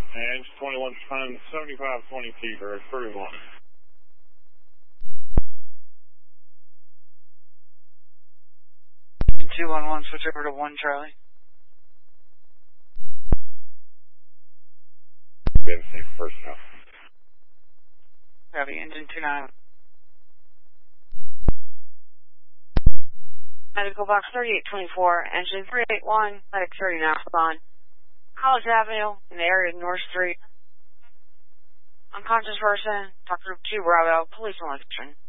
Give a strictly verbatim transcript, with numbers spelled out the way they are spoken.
And twenty-one times seventy-five twenty T for thirty-one. two one one, switch over to one Charlie. Been safe first now. Copy, engine two nine. Medical box thirty-eight twenty-four, engine three eight one, medic thirty now, on College Avenue in the area of North Street. Unconscious person, talk group two Bravo, police on location.